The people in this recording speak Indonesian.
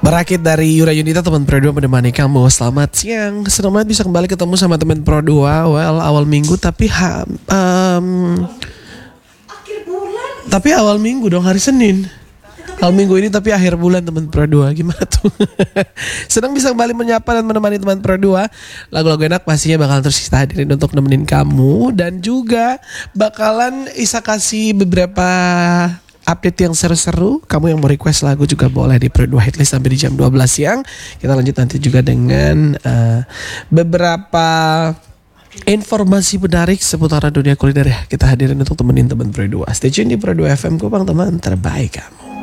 Merakit dari Yura Yunita, teman Pro 2 menemani kamu. Selamat siang. Senang banget bisa kembali ketemu sama teman Pro 2. Well, awal minggu tapi tapi awal minggu dong, hari Senin. Awal minggu ini tapi akhir bulan teman Pro 2. Gimana tuh? Senang bisa kembali menyapa dan menemani teman Pro 2. Lagu-lagu enak pastinya bakalan terus kita hadirin untuk nemenin kamu. Dan juga bakalan Isa kasih beberapa update yang seru-seru. Kamu yang mau request lagu juga boleh di Pro 2 Hitlist sampai di jam 12 siang. Kita lanjut nanti juga dengan beberapa informasi menarik seputar dunia kuliner ya. Kita hadirin untuk temenin teman Pro 2. Stay tune di Pro 2 FM, Kupang teman terbaik kamu.